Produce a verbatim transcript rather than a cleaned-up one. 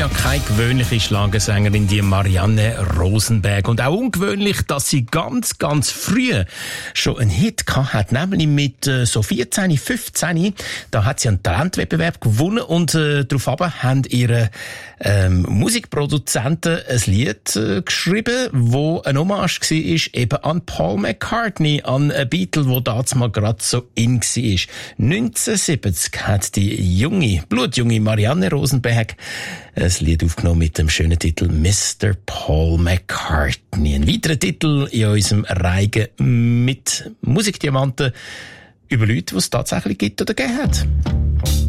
ja keine gewöhnliche Schlagersängerin, die Marianne Rosenberg. Und auch ungewöhnlich, dass sie ganz, ganz früh schon einen Hit gehabt hat. Nämlich mit äh, so vierzehn, fünfzehn. Da hat sie einen Talentwettbewerb gewonnen und äh, daraufhin haben ihre ähm, Musikproduzenten ein Lied äh, geschrieben, wo ein Hommage war eben an Paul McCartney, an einen Beatle, der damals mal gerade so in war. neunzehnhundertsiebzig hat die junge, blutjunge Marianne Rosenberg ein Lied aufgenommen mit dem schönen Titel Mister Paul McCartney. Ein weiterer Titel in unserem Reigen mit Musikdiamanten über Leute, die es tatsächlich gibt oder gegeben hat.